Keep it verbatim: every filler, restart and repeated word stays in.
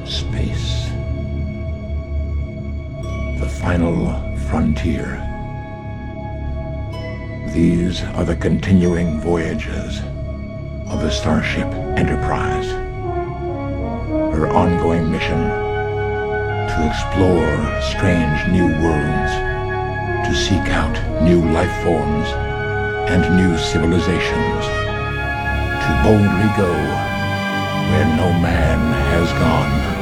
Space. The final frontier. These are the continuing voyages of the Starship Enterprise. Her ongoing mission: to explore strange new worlds, to seek out new life forms and new civilizations, to boldly go where no man has gone.